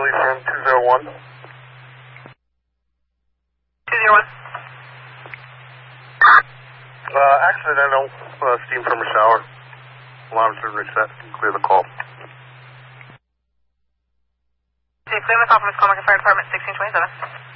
Billy from 201. 201. Accidental steam from a shower. Alarm's been reset. Clear the call. Clear the call from Squamish Fire Department 1627.